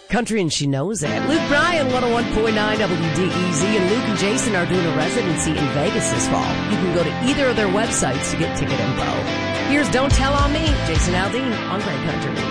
Country and she knows it. Luke Bryan, 101.9 WDEZ, and Luke and Jason are doing a residency in Vegas this fall. You can go to either of their websites to get ticket info. Here's Don't Tell on Me, Jason Aldean on Great Country.